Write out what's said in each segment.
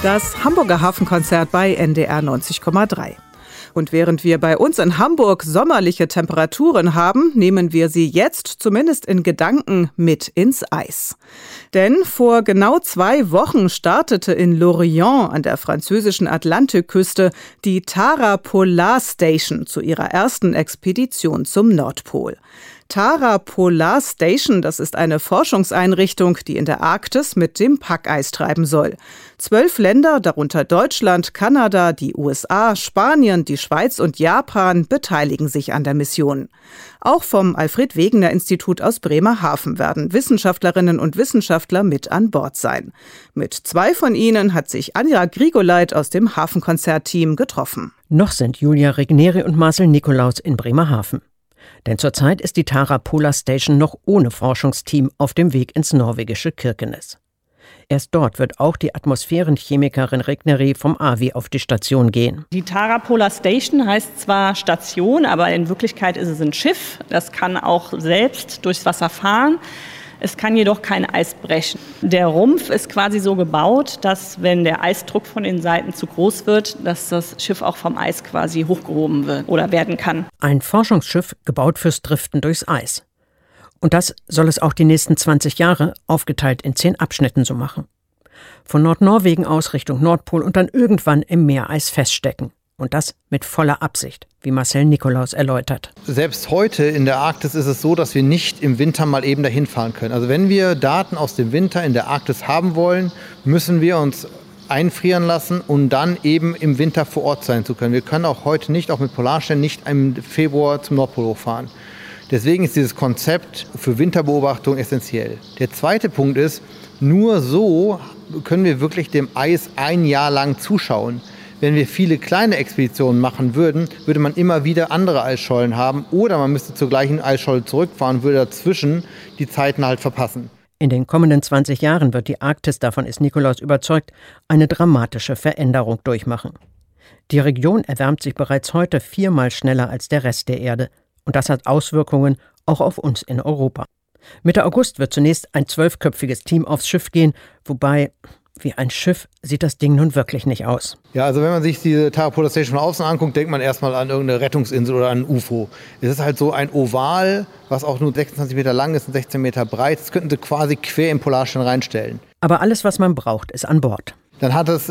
Das Hamburger Hafenkonzert bei NDR 90,3. Und während wir bei uns in Hamburg sommerliche Temperaturen haben, nehmen wir sie jetzt zumindest in Gedanken mit ins Eis. Denn vor genau 2 Wochen startete in Lorient an der französischen Atlantikküste die Tara Polar Station zu ihrer ersten Expedition zum Nordpol. Tara Polar Station, das ist eine Forschungseinrichtung, die in der Arktis mit dem Packeis treiben soll. 12 Länder, darunter Deutschland, Kanada, die USA, Spanien, die Schweiz und Japan, beteiligen sich an der Mission. Auch vom Alfred-Wegener-Institut aus Bremerhaven werden Wissenschaftlerinnen und Wissenschaftler mit an Bord sein. Mit 2 von ihnen hat sich Anja Grigoleit aus dem Hafenkonzert-Team getroffen. Noch sind Julia Regneri und Marcel Nikolaus in Bremerhaven. Denn zurzeit ist die Tara Polar Station noch ohne Forschungsteam auf dem Weg ins norwegische Kirkenes. Erst dort wird auch die Atmosphärenchemikerin Regneri vom AWI auf die Station gehen. Die Tara Polar Station heißt zwar Station, aber in Wirklichkeit ist es ein Schiff. Das kann auch selbst durchs Wasser fahren. Es kann jedoch kein Eis brechen. Der Rumpf ist quasi so gebaut, dass wenn der Eisdruck von den Seiten zu groß wird, dass das Schiff auch vom Eis quasi hochgehoben wird oder werden kann. Ein Forschungsschiff gebaut fürs Driften durchs Eis. Und das soll es auch die nächsten 20 Jahre aufgeteilt in 10 Abschnitten so machen. Von Nordnorwegen aus Richtung Nordpol und dann irgendwann im Meereis feststecken. Und das mit voller Absicht, wie Marcel Nikolaus erläutert. Selbst heute in der Arktis ist es so, dass wir nicht im Winter mal eben dahin fahren können. Also wenn wir Daten aus dem Winter in der Arktis haben wollen, müssen wir uns einfrieren lassen, um dann eben im Winter vor Ort sein zu können. Wir können auch heute nicht, auch mit Polarstern, nicht im Februar zum Nordpol hochfahren. Deswegen ist dieses Konzept für Winterbeobachtung essentiell. Der zweite Punkt ist, nur so können wir wirklich dem Eis ein Jahr lang zuschauen. Wenn wir viele kleine Expeditionen machen würden, würde man immer wieder andere Eisschollen haben oder man müsste zur gleichen Eisscholle zurückfahren und würde dazwischen die Zeiten halt verpassen. In den kommenden 20 Jahren wird die Arktis, davon ist Nikolaus überzeugt, eine dramatische Veränderung durchmachen. Die Region erwärmt sich bereits heute 4-mal schneller als der Rest der Erde. Und das hat Auswirkungen auch auf uns in Europa. Mitte August wird zunächst ein 12-köpfiges Team aufs Schiff gehen, wobei wie ein Schiff sieht das Ding nun wirklich nicht aus. Ja, also wenn man sich diese Tara Polar Station von außen anguckt, denkt man erstmal an irgendeine Rettungsinsel oder an ein UFO. Es ist halt so ein Oval, was auch nur 26 Meter lang ist und 16 Meter breit. Das könnten sie quasi quer im Polarstern reinstellen. Aber alles, was man braucht, ist an Bord. Dann hat es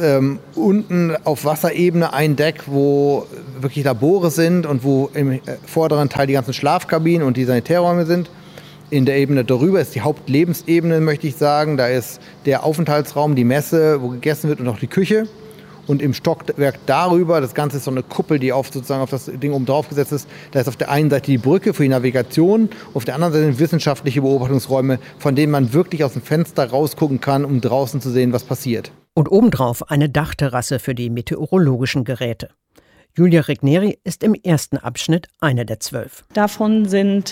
unten auf Wasserebene ein Deck, wo wirklich Labore sind und wo im vorderen Teil die ganzen Schlafkabinen und die Sanitärräume sind. In der Ebene darüber ist die Hauptlebensebene, möchte ich sagen. Da ist der Aufenthaltsraum, die Messe, wo gegessen wird und auch die Küche. Und im Stockwerk darüber, das Ganze ist so eine Kuppel, die sozusagen auf das Ding oben drauf gesetzt ist. Da ist auf der einen Seite die Brücke für die Navigation, auf der anderen Seite sind wissenschaftliche Beobachtungsräume, von denen man wirklich aus dem Fenster rausgucken kann, um draußen zu sehen, was passiert. Und obendrauf eine Dachterrasse für die meteorologischen Geräte. Julia Regneri ist im ersten Abschnitt eine der 12. Davon sind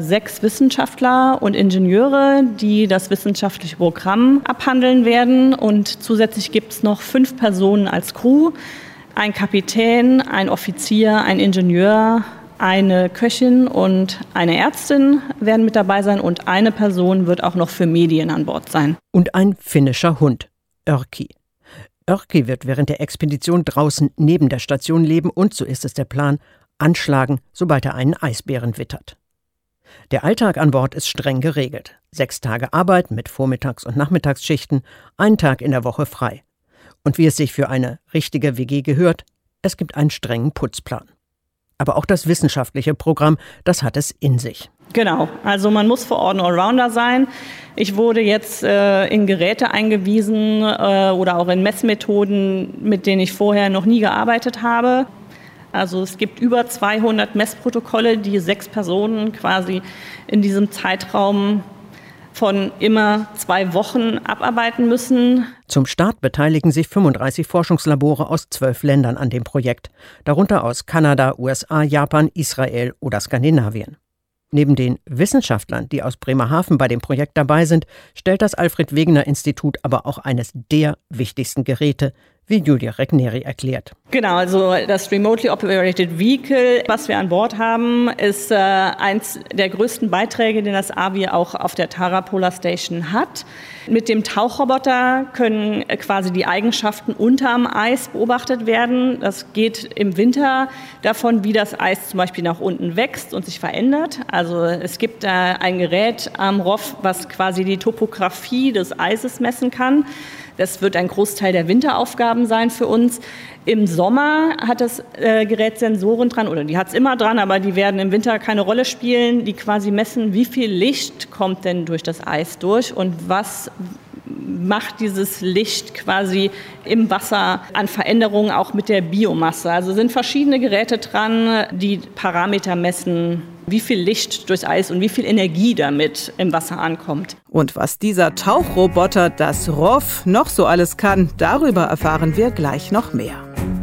6 Wissenschaftler und Ingenieure, die das wissenschaftliche Programm abhandeln werden. Und zusätzlich gibt es noch 5 Personen als Crew. Ein Kapitän, ein Offizier, ein Ingenieur, eine Köchin und eine Ärztin werden mit dabei sein. Und eine Person wird auch noch für Medien an Bord sein. Und ein finnischer Hund, Yrki. Yrki wird während der Expedition draußen neben der Station leben und, so ist es der Plan, anschlagen, sobald er einen Eisbären wittert. Der Alltag an Bord ist streng geregelt. 6 Tage Arbeit mit Vormittags- und Nachmittagsschichten, 1 Tag in der Woche frei. Und wie es sich für eine richtige WG gehört, es gibt einen strengen Putzplan. Aber auch das wissenschaftliche Programm, das hat es in sich. Genau, also man muss vor Ort ein Allrounder sein. Ich wurde jetzt in Geräte eingewiesen oder auch in Messmethoden, mit denen ich vorher noch nie gearbeitet habe. Also es gibt über 200 Messprotokolle, die 6 Personen quasi in diesem Zeitraum von immer 2 Wochen abarbeiten müssen. Zum Start beteiligen sich 35 Forschungslabore aus 12 Ländern an dem Projekt, darunter aus Kanada, USA, Japan, Israel oder Skandinavien. Neben den Wissenschaftlern, die aus Bremerhaven bei dem Projekt dabei sind, stellt das Alfred-Wegener-Institut aber auch eines der wichtigsten Geräte wie Julia Regneri erklärt. Genau, also das Remotely Operated Vehicle, was wir an Bord haben, ist eins der größten Beiträge, den das AVIR auch auf der Tara Polar Station hat. Mit dem Tauchroboter können quasi die Eigenschaften unterm Eis beobachtet werden. Das geht im Winter davon, wie das Eis zum Beispiel nach unten wächst und sich verändert. Also es gibt ein Gerät am ROV, was quasi die Topografie des Eises messen kann. Das wird ein Großteil der Winteraufgaben sein für uns. Im Sommer hat das Gerät Sensoren dran, oder die hat es immer dran, aber die werden im Winter keine Rolle spielen, die quasi messen, wie viel Licht kommt denn durch das Eis durch und was macht dieses Licht quasi im Wasser an Veränderungen auch mit der Biomasse. Also sind verschiedene Geräte dran, die Parameter messen, wie viel Licht durchs Eis und wie viel Energie damit im Wasser ankommt. Und was dieser Tauchroboter, das ROV, noch so alles kann, darüber erfahren wir gleich noch mehr.